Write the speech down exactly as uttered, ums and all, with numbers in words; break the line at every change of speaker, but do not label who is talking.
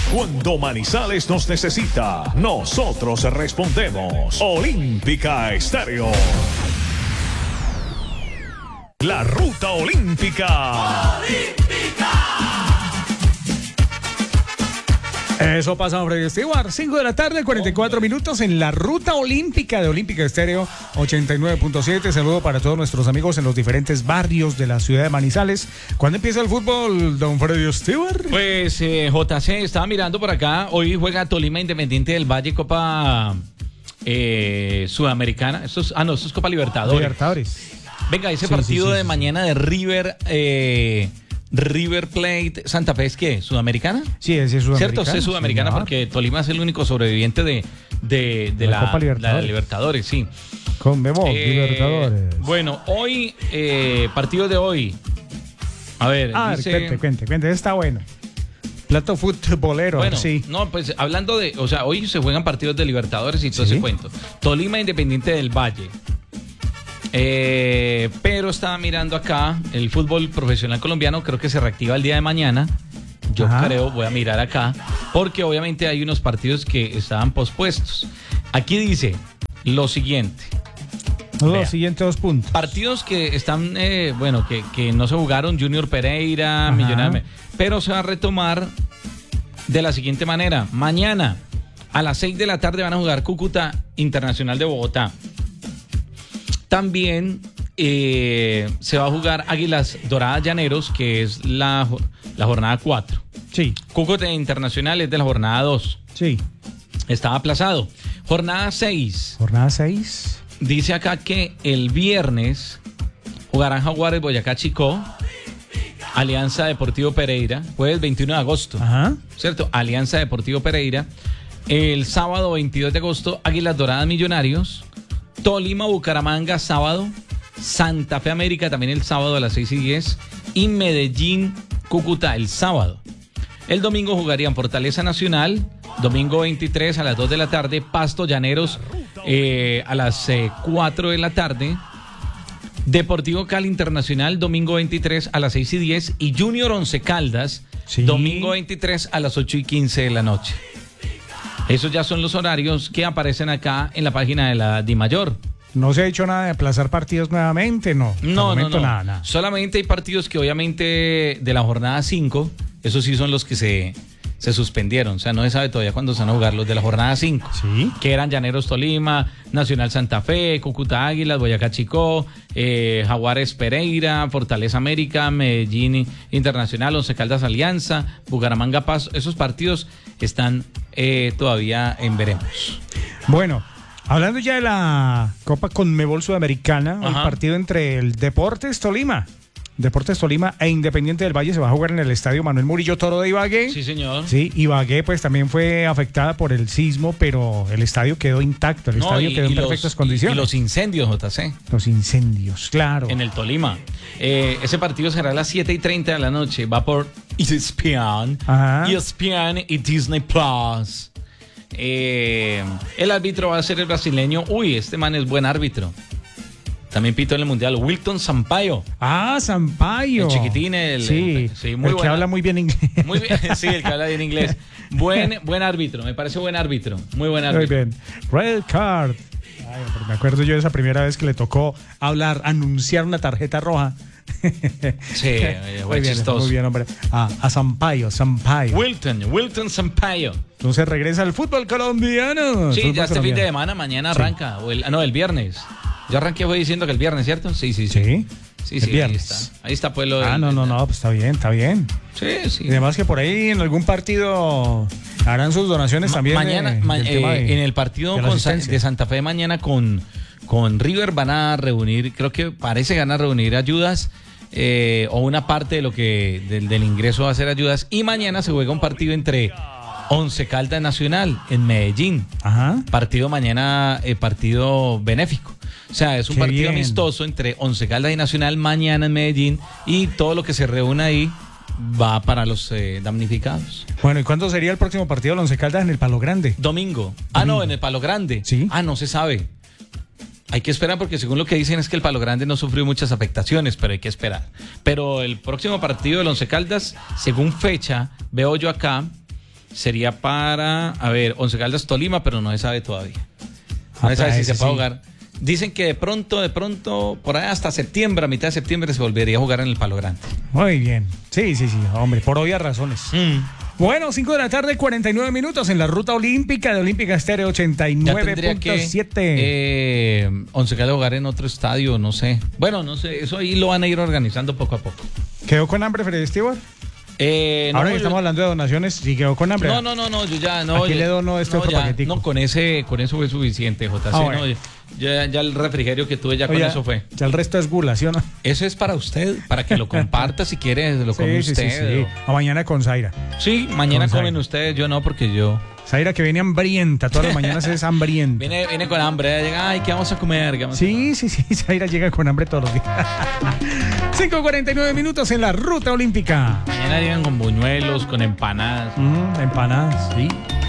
Cuando Manizales nos necesita, nosotros respondemos. Olímpica Estéreo. La Ruta Olímpica.
¡Olímpica!
Eso pasa, hombre, Stewart. cinco de la tarde, cuarenta y cuatro minutos en la Ruta Olímpica de Olímpica Estéreo ochenta y nueve punto siete. Saludo para todos nuestros amigos en los diferentes barrios de la ciudad de Manizales. ¿Cuándo empieza el fútbol, don Freddy Stewart?
Pues eh, J C, estaba mirando por acá. Hoy juega Tolima Independiente del Valle, Copa eh, Sudamericana. Esto es, ah, no, esto es Copa Libertadores.
Libertadores.
Venga, ese
Sí,
partido
sí, sí,
de
sí.
mañana de River, eh, River Plate, Santa Fe, ¿es qué? ¿Sudamericana?
Sí, ese es sudamericano.
¿Cierto? Sí, es sudamericana,
señor.
porque Tolima es el único sobreviviente de, de, de
La
la,
Copa Libertadores.
la Libertadores, sí.
Con Memo,
Eh,
Libertadores.
Bueno, hoy, eh, partido de hoy. A ver,
A ver,
dice...
cuente, cuente, cuente. Está bueno. Plato futbolero,
Bueno,
sí.
no, pues hablando de, o sea, hoy se juegan partidos de Libertadores y todo
Sí.
ese cuento. Tolima Independiente del Valle. Eh, pero estaba mirando acá el fútbol profesional colombiano, creo que se reactiva el día de mañana. Yo
Ajá.
creo, voy a mirar acá, porque obviamente hay unos partidos que estaban pospuestos. Aquí dice lo siguiente.
Los
vea.
siguientes dos puntos.
Partidos que están, eh, bueno, que, que no se jugaron, Junior Pereira,
Ajá.
Millonarios, pero se va a retomar de la siguiente manera. Mañana a las seis de la tarde van a jugar Cúcuta Internacional de Bogotá. También eh, se va a jugar Águilas Doradas Llaneros, que es la, jo- la jornada cuatro.
Sí,
Cúcuta Internacional es de la jornada dos.
sí.
Estaba aplazado. Jornada seis.
Jornada seis.
Dice acá que el viernes jugarán Jaguares Boyacá Chicó, Alianza Deportivo Pereira, jueves veintiuno de agosto,
Ajá.
¿cierto? Alianza Deportivo Pereira. El sábado veintidós de agosto, Águilas Doradas Millonarios, Tolima Bucaramanga sábado, Santa Fe América también el sábado a las seis y diez y Medellín Cúcuta el sábado. El domingo jugarían Fortaleza Nacional, domingo veintitrés a las dos de la tarde, Pasto Llaneros eh, a las eh, cuatro de la tarde, Deportivo Cali Internacional, domingo veintitrés a las seis y diez y Junior Once Caldas,
Sí.
domingo veintitrés a las ocho y quince de la noche. Esos ya son los horarios que aparecen acá en la página de la DIMAYOR.
No se ha hecho nada de aplazar partidos nuevamente, no. Hasta el
No, no,
momento
no.
Nada, nada.
Solamente hay partidos que obviamente de la jornada cinco, esos sí son los que se, se suspendieron. O sea, no se sabe todavía cuándo se van a jugar los de la jornada cinco.
Sí.
Que eran Llaneros Tolima, Nacional Santa Fe, Cúcuta Águilas, Boyacá Chicó, eh, Jaguares Pereira, Fortaleza América, Medellín Internacional, Once Caldas Alianza, Bucaramanga Paso. Esos partidos están eh, todavía en veremos.
Bueno, hablando ya de la Copa Conmebol Sudamericana, el
Ajá.
partido entre el Deportes Tolima, Deportes Tolima e Independiente del Valle se va a jugar en el estadio Manuel Murillo Toro de Ibagué.
Sí, señor.
Sí, Ibagué pues también fue afectada por el sismo, pero el estadio quedó intacto, el
No,
estadio
y-
quedó en
y los-
perfectas condiciones.
Y los incendios, J C.
Los incendios, claro.
En el Tolima. Eh, ese partido será a las siete y treinta de la noche. Va por E S P N,
Ajá.
E S P N y Disney Plus. Eh, el árbitro va a ser el brasileño. Uy, este man es buen árbitro. También pito en el Mundial. Wilton Sampaio.
Ah, Sampaio.
El chiquitín, el-
sí,
el- sí, muy
el que
buena.
habla muy bien inglés.
Muy bien. Sí, el que habla bien inglés. Buen, buen árbitro. Me parece buen árbitro. Muy buen
Muy
árbitro.
bien. Red card. Ay, pero me acuerdo yo de esa primera vez que le tocó hablar, anunciar una tarjeta roja.
Sí, eh,
muy
fue
bien,
chistoso.
muy bien, hombre. A, a Sampaio, Sampaio.
Wilton, Wilton Sampaio.
Entonces regresa al fútbol colombiano.
Sí,
Fútbol
ya este fin de
colombiano.
semana, mañana arranca. O el, ah, no, el viernes. Yo arranqué fue diciendo que el viernes, ¿cierto? Sí, sí, sí.
Sí.
Sí,
el
sí, ahí
viernes.
está. Ahí está pues lo
Ah,
del-
no, no, no, pues está bien, está bien.
Sí, sí.
Y además que por ahí en algún partido harán sus donaciones
Ma-
también.
mañana,
eh,
ma-
del tema
eh,
de-
en el partido
de la
con Sa-
asistencia.
de Santa Fe mañana con, con River van a reunir, creo que parece que van a reunir ayudas eh, o una parte de lo que del, del ingreso va a ser ayudas. Y mañana se juega un partido entre Once Caldas Nacional en Medellín.
Ajá.
Partido mañana, eh, partido benéfico. O sea, es un
Qué
partido
bien.
amistoso entre Once Caldas y Nacional mañana en Medellín y todo lo que se reúna ahí va para los eh, damnificados.
Bueno, ¿y cuándo sería el próximo partido de Once Caldas en el Palo Grande?
Domingo. Ah, no, en el Palo Grande.
Sí.
Ah, no se sabe. Hay que esperar porque según lo que dicen es que el Palo Grande no sufrió muchas afectaciones, pero hay que esperar. Pero el próximo partido del Once Caldas, según fecha, veo yo acá, sería para, a ver, Once Caldas Tolima, pero no se sabe todavía. No
Ah,
se sabe si
ese
se puede
sí.
jugar. Dicen que de pronto, de pronto, por ahí hasta septiembre, a mitad de septiembre, se volvería a jugar en el Palo Grande.
Muy bien. Sí, sí, sí, hombre, por obvias razones.
Mm.
Bueno, cinco de la tarde, cuarenta y nueve minutos en la ruta olímpica de Olímpica Estéreo ochenta y
Ya
nueve
tendría
punto
que
siete.
eh, Once Caldas jugar en otro estadio, no sé. Bueno, no sé, eso ahí lo van a ir organizando poco a poco.
¿Quedó con hambre, Freddy Stewart?
Eh, no,
Ahora que
yo-
estamos hablando de donaciones, sí quedó con hambre.
No, no, no, no, yo ya no.
Aquí
ya-
le dono este
no,
otro
ya,
paquetico.
No, con ese, con eso fue suficiente, J C.
Ah, bueno.
No, ya, ya el refrigerio que tuve ya
Oye,
con eso fue.
Ya el resto es gula, ¿sí o no?
Eso es para usted, para que lo comparta si quiere, lo come
Sí, sí, sí,
usted.
sí. A mañana con Zaira.
o- Sí, mañana
Con
comen
Zaira.
ustedes, yo no, porque yo.
Zaira que viene hambrienta, todas las mañanas es hambrienta.
Viene, viene con hambre, llega, ay, ¿qué vamos a comer? ¿Qué vamos a
Sí, sí, sí, Zaira llega con hambre todos los días. cinco cuarenta y nueve minutos en la ruta olímpica.
Mañana llegan con buñuelos, con empanadas.
Mm, empanadas, sí.